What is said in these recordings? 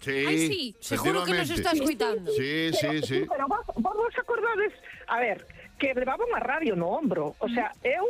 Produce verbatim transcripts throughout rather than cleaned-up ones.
Sí, Ai, sí, seguro que nos está escoitando. Sí, sí, sí. Pero vos, vos vos acordades, a ver, que levaba unha radio no ombro. O sea, eu,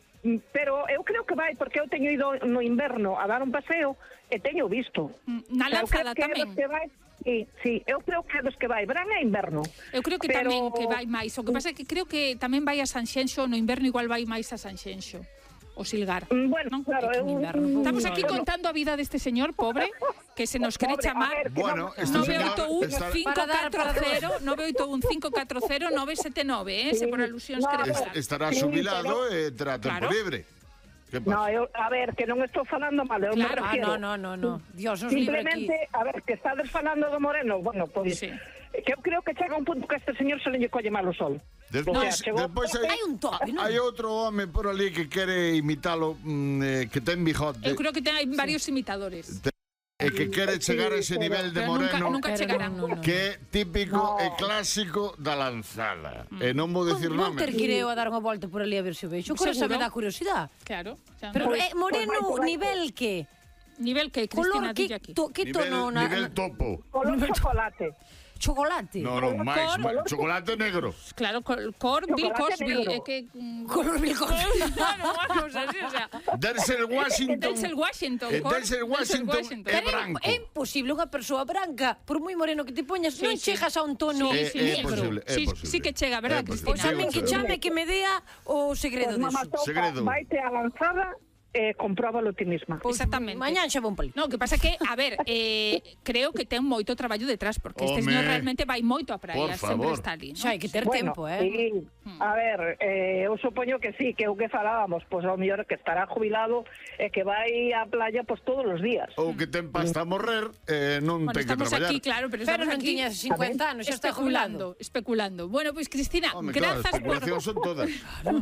pero eu creo que vai, porque eu teño ido no inverno a dar un paseo e teño visto. Na Lanzada tamén. Sí, sí, eu creo que é dos que vai verán e inverno. Eu creo que pero... tamén que vai máis. O que pasa é que creo que tamén vai a Sanxenxo, no inverno igual vai máis a Sanxenxo. O Silgar. Bueno, ¿no? claro, eu... Estamos aquí contando a vida deste señor pobre que se nos quere chamar. Bueno, este nove señor oito un está... cinco catro cero nove oito un cinco catro cero nove sete nove, eh, se por alusións no, quere Est falar. estará xubilado e terá tempo Claro. libre. Que No, pasa? eu, a ver, que non estou falando mal, eu me Claro. Ah, refiero. no, no, no, no. Dios nos libre aquí. Simplemente, a ver, que estades falando do Moreno, bueno, pois, Sí. que eu creo que chega un punto que a este señor se le lle colle mal o sol. Despois, O sea, chegou- despois hai, Hai un toque, non? hai outro home por ali que quere imitalo, mm, eh, que ten bigote, Eu creo que ten hai varios imitadores. e que quere chegar a ese nivel de Pero nunca, Moreno, nunca Pero chegarán. no, no, no. que é típico No. e clásico da Lanzada. E non vou dicir Vou nome. ter que ir eu a dar unha volta por ali a ver se o vexo. Coraxa Seguro. me dá curiosidade. Claro. xa. Pero Pues- eh, Moreno, pues vai, pues vai. nivel que? Nivel que Color, Cristina que, dille aquí. to, que Nivel, tono? Na, nivel na- topo. Color chocolate. chocolate? No, no, máis, Cor- máis, chocolate negro. Claro, cor, cor Bill Chocolate Cosby, negro. é que mm, Color Bill Cosby. claro, unha cousa así, o sea, Denzel Washington. Denzel Washington, E cor, Denzel Denzel Washington Washington. é Pero é- branco. é imposible unha persoa branca, por moi moreno que te poñas, Sí, non sí. chegas a un tono Sí, é negro. posible, é Sí, posible. sí que chega, verdad, É Cristina? Pois posible. tamén que Sí, chame que me dea o segredo Pues, mamá, deso. toca, Segredo. vaite a Lanzada e compróbalo ti misma. Pois Exactamente. Mañán xa vou un palito. No, que pasa que, a ver, eh, creo que ten moito traballo detrás, porque este Home, señor realmente vai moito a praia, por sempre favor. está ali, ¿no? Xa hai que ter Bueno, tempo, eh? sí. A ver, eh, eu supoño que sí, que o que falábamos, pois pues, ao mellor que estará jubilado e que vai á playa pois pues, todos os días. Ou que ten pasta a morrer, eh, non Bueno, ten que estamos traballar. aquí, claro, pero Pero estamos non aquí tiñas cincuenta anos, xa está jubilado. especulando. Bueno, pois pues, Cristina, Home, claro, grazas por especulacións son todas.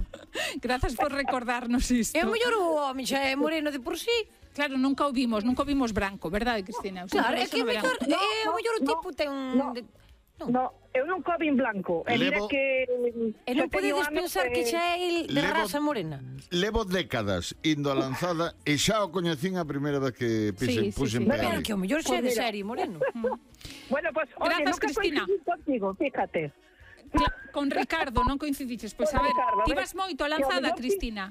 grazas por recordarnos isto. E o mellor o home xa é moreno de por sí. Claro, nunca o vimos, nunca o vimos branco, verdade, Cristina? O sea, Claro, por é eso que no verán. mellor, No, é o mellor o no, tipo ten no. de- No, eu non cobin blanco. E mira Levo- que... E non xa teño podedes anos pensar que xa é el de Levo- raza morena. Levo décadas indo a Lanzada e xa o coñecín a primeira vez que pisen, Sí, sí, puxen sí. pé Pero ali. que o mellor xa é de Pues mira. serie moreno. Bueno, pues, oye, Grazas, nunca Cristina. coincidí contigo, fíjate. Cla- Con Ricardo, non coincidiches. Pois a Con ver, Ricardo, a ti ver, vas moito a que ao Lanzada, mellor sí. Cristina?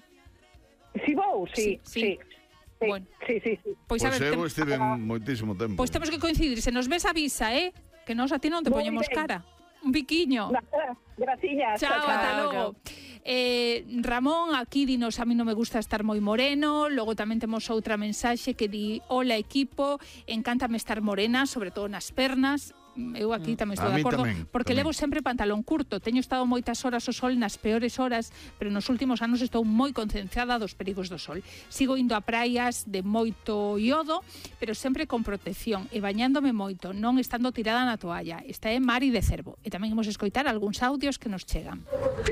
Si vou, sí, Sí, sí. sí. Sí, Bueno. sí, sí, sí. Pois Pois a ver, eu tem- estive moitísimo tempo. pois temos que coincidir. Se nos ves avisa, eh? Que nós a ti non te Moi poñemos ben. cara. Un biquiño. Graciñas. Chao, ata logo. Eh, Ramón, aquí dinos, a mí non me gusta estar moi moreno. Logo tamén temos outra mensaxe que di: hola equipo, encántame estar morena, sobre todo nas pernas. Eu aquí tamén estou A de mí acordo, tamén, porque tamén. levo sempre pantalón curto. Teño estado moitas horas ao sol nas peores horas, pero nos últimos anos estou moi concienciada dos perigos do sol. Sigo indo a praias de moito iodo, pero sempre con protección e bañándome moito, non estando tirada na toalla. Esta é Mari de Cervo. E tamén imos escoitar algúns audios que nos chegan.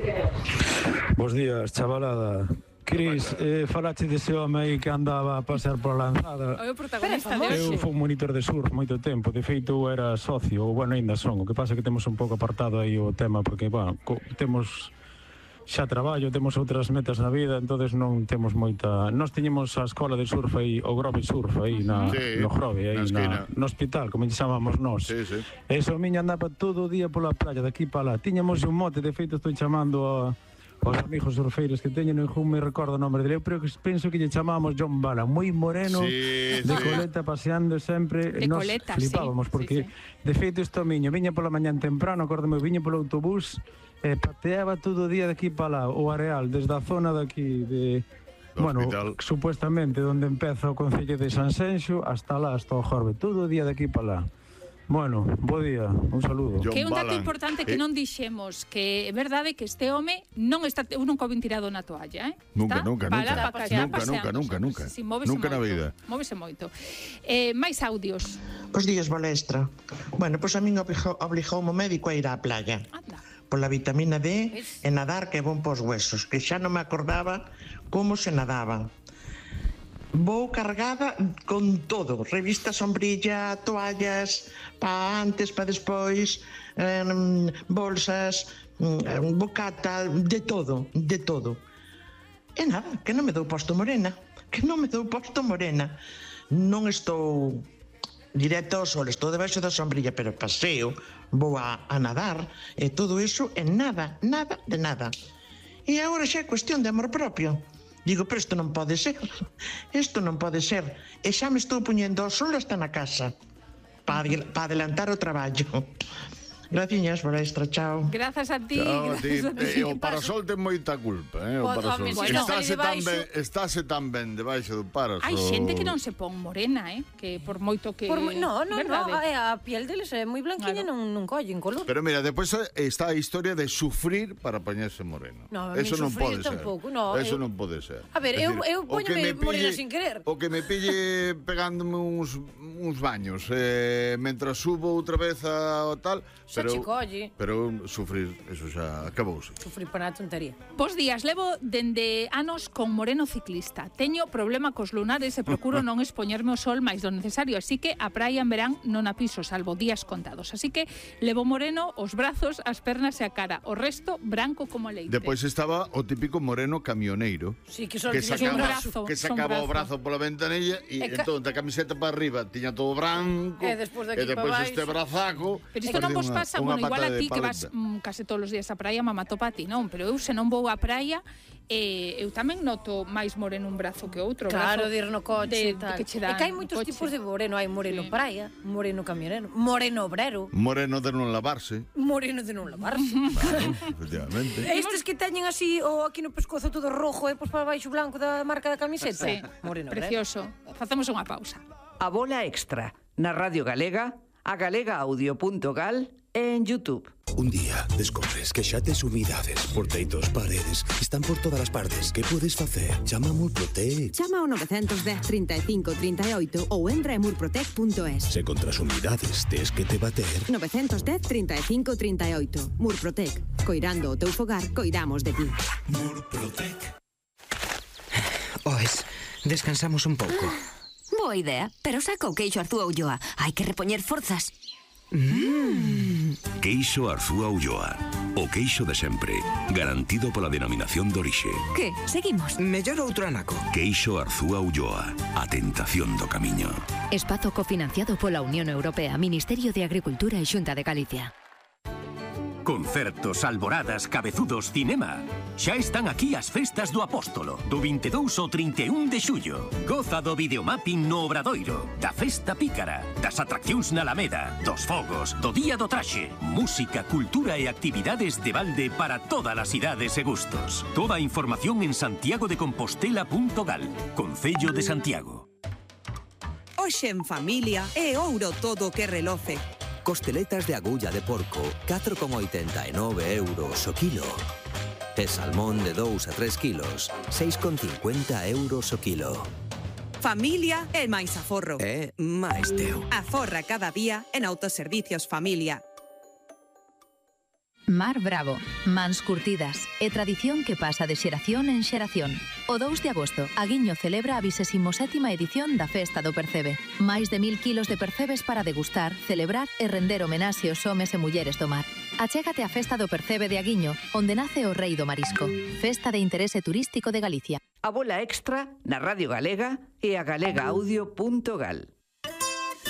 Bos días, chavalada. Cris, eh, falache dese home aí que andaba a pasear pola Lanzada. O protagonista Pero é de Eu hoxe. fui monitor de surf moito tempo, de feito eu era socio, ou bueno, ainda son, o que pasa é que temos un pouco apartado aí o tema, porque, bueno, co, temos xa traballo, temos outras metas na vida, entonces non temos moita... Nós tiñemos a escola de surf aí, o Grove Surf aí, na, Sí, no Grove, aí na esquina. na, no hospital, como lle chamamos nós. Sí, sí. E so miña andaba todo o día pola playa, de aquí para lá. Tiñamos un mote, de feito estou chamando a... os amigos surfeiros que teñen, non me recordo o nome dele, eu creo que penso que lle chamamos John Bala, moi moreno, Sí, de sí. coleta paseando sempre, De nos coleta, flipábamos sí, porque sí, sí. de feito isto miño, viña pola mañán temprano, acórdame, viña polo autobús e pateaba todo o día de aquí para lá, o areal, desde a zona de aquí de Do bueno, hospital. supuestamente onde empeza o Concello de Sanxenxo hasta lá, hasta o Jorbe, todo o día de aquí para lá. Bueno, bo día, un saludo. Yo- Que é un dato Balan. importante que Eh. non dixemos, que é verdade que este home non está, eu nunca o vin tirado na toalla, eh? Nunca, Está nunca, para nunca. pa pasear, Nunca, paseando, nunca, sabes? nunca. Sí, móvese Nunca na moito, vida. Móvese moito. Eh, máis audios. Bos días, Balestra. Bueno, pois a min obligou, obligou o médico a ir á playa. Anda. Pola vitamina D e nadar que é bon pos huesos, que xa non me acordaba como se nadaban. Vou cargada con todo, revista, sombrilla, toallas, pa antes, pa despois, eh, bolsas, eh, bocata, de todo, de todo. E nada, que non me dou posto morena, que non me dou posto morena. Non estou directo ao sol, estou debaixo da sombrilla, pero paseo, vou a, a nadar, e todo iso é nada, nada de nada. E agora xa é cuestión de amor propio. Digo, pero isto non pode ser, isto non pode ser. E xa me estou poñendo ao sol hasta na casa, para pa adelantar o traballo. Graciñas por extra, chao. Grazas a ti. Chao, a ti. Grazas a ti. Eh, o parasol ten moita culpa, eh, o Pois, parasol. home, se non Estáse vai tan debaixo- ben, estáse tan ben debaixo do parasol. Hai xente que non se pon morena, eh? Que por moito que... Por, mo- no, no, no, Verdade? a, a piel deles é moi blanquiña, Claro. non, non collen color. Pero mira, despois está a historia de sufrir para poñerse moreno. No, a mí Eso non sufrir pode ser. tampouco, no, Eso eu- non pode ser. A ver, É eu- dicir, eu o que póñome me morena pille- sin querer. O que me pille pegándome uns, uns baños eh, mentras subo outra vez a, o tal, Xa pero che colle. pero sufrir, eso xa acabouse. Sufrir para a tontería. Bos días, levo dende anos con moreno ciclista. Teño problema cos lunares e procuro non expoñerme ao sol máis do necesario, así que a praia en verán non a piso, salvo días contados. Así que levo moreno os brazos, as pernas e a cara. O resto, branco como leite. Depois estaba o típico moreno camioneiro. Sí, que só que tiñas un sacaba, brazo, que son sacaba o brazo. brazo pola ventanilla e E ca- entón da camiseta para arriba tiña todo branco E despois de aquí e despois pa este baixo. brazaco Pero isto non parecía vos unha- pasa, unha bueno, igual pata a de ti que vas paleta. mm, case todos os días á praia, mamá topa a ti, non? Pero eu se non vou á praia, eh, eu tamén noto máis moreno un brazo que outro. o Claro, brazo de ir no coche de- e tal. que che É dan que hai no moitos coche. tipos de moreno. Hai moreno Sí. praia, moreno camionero, moreno obrero, Moreno de non lavarse. moreno de non lavarse. Claro, efectivamente. Estes que teñen así o aquí no pescozo todo rojo e pois para baixo blanco da marca da camiseta. Sí, Moreno obrero. precioso. Facemos unha pausa. A bola extra na Radio Galega, a galegaaudio.gal e en YouTube. Un día descobres que xa tes humidades, porteitos, paredes, están por todas as partes. Que podes facer? Chama a Murprotec. Chama ao nove un cero, trinta e cinco, trinta e oito ou entra en murprotec punto es. Se contra as humidades tes que te bater. nove un cero, trinta e cinco, trinta e oito. Murprotec. Coirando o teu fogar, coidamos de ti. Murprotec. Oes, descansamos un pouco. Boa idea, pero saca o queixo Arzúa Ulloa. Hai que repoñer forzas. Queixo Arzúa Ulloa. O queixo de sempre, garantido pola denominación de orixe. Que? Seguimos. Mellor outro anaco. Queixo Arzúa Ulloa. A tentación do camiño. Espazo cofinanciado pola Unión Europea, Ministerio de Agricultura e Xunta de Galicia. Concertos, alboradas, cabezudos, cinema. Xa están aquí as festas do Apóstolo, do vinte e dous ao trinta e un de xullo. Goza do videomapping no Obradoiro, da festa pícara, das atraccións na Alameda, dos fogos, do Día do Traxe, música, cultura e actividades de balde para todas as idades e gustos. Toda a información en santiago de compostela punto gal, Concello de Santiago. Hoxe en familia é ouro todo o que reloce. Costeletas de agulla de porco, catro coma oitenta e nove euros o kilo. E salmón de dous a tres kilos, seis coma cincuenta euros o kilo. Familia é máis aforro. É máis teu. Aforra cada día en Autoservicios Familia. Mar Bravo, mans curtidas e tradición que pasa de xeración en xeración. O dous de agosto, Aguiño celebra a vixésima sétima edición da Festa do Percebe. Máis de mil kilos de percebes para degustar, celebrar e render homenaxe aos homes e mulleres do mar. Achégate á Festa do Percebe de Aguiño, onde nace o Rei do Marisco. Festa de interese turístico de Galicia. A bola extra na Radio Galega e a galegaaudio punto gal.